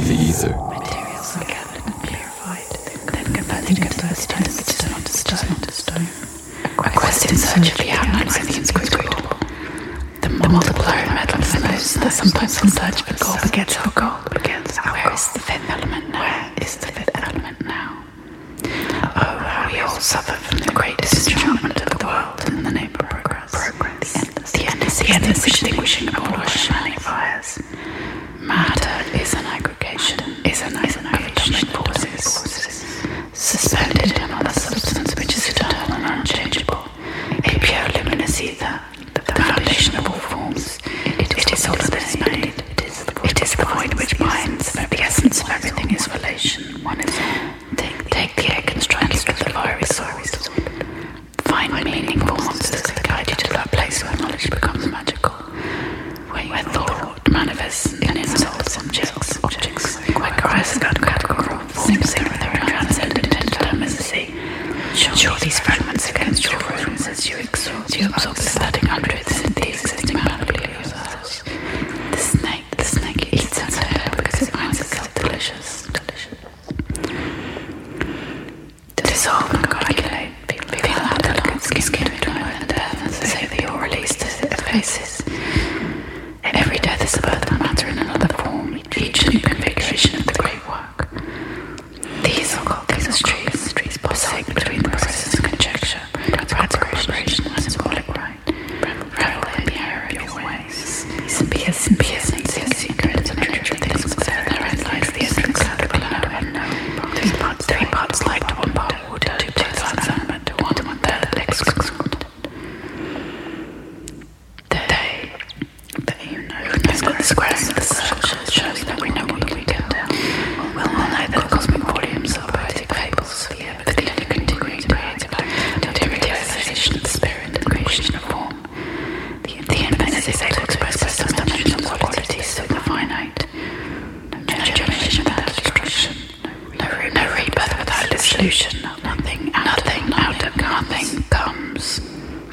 the ether. Materials are gathered and purified, then converted into a stone which is not a stone. A quest in search of the outlines of the inscrutable. The multiplier in metal knows that sometimes in search for gold begets our gold. Where is the fifth element now? Oh, how we all suffer from the great disenchantment of the world in the name of progress. The endless extinguishing of all shining fires. Matter is an aggregation of atomic forces, suspended in another substance which is eternal and unchangeable, a pure luminous ether, the foundation of all forms. It is all that is made. It is the void which binds. The essence of everything is relation. One is all. Take the egg and strike it with the fiery sword. Find meaningful monsters that guide you to that place where knowledge becomes magical, where thought manifests in insults objects, where cries about categorical forms sing with their transcendent indeterminacy. Sure, these fragments against your ruins as you absorb the static hundreds in the existing panoply of yourselves. The snake eats its hair because it finds itself delicious. Dissolve and coagulate, feel how delicate skin between earth and death, and say that you're released as it effaces. Every death is a birth of matter in another form, each new configuration of the great work. These are called trees pulsate between the process and conjecture, radical cooperation and symbolic right. Revel in the error of your ways. Pierce and secrets and treasure things, therein lies the entrance out of below and no. Three parts light to one part water, two parts animate to one third excrement. They who know that the squaring of the circle shows that we know what we do. We'll know that the cosmic volumes are poetic fables for the continuing creative materialization of the spirit and creation of form. The infinite is able to express custom dimensional qualities through the finite. No generation without destruction, no rebirth without dissolution,